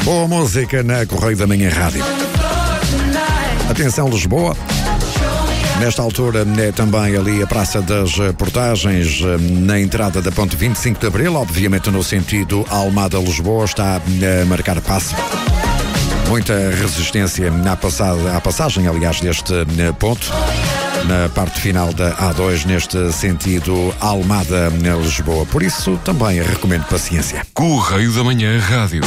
Boa música na Correio da Manhã Rádio. Atenção, Lisboa. Nesta altura é também ali a Praça das Portagens, na entrada da ponte 25 de Abril, obviamente no sentido Almada-Lisboa, está a marcar passo. Muita resistência à passagem, aliás, deste ponto, na parte final da A2, neste sentido Almada-Lisboa. Por isso, também recomendo paciência. Correio da Manhã Rádio.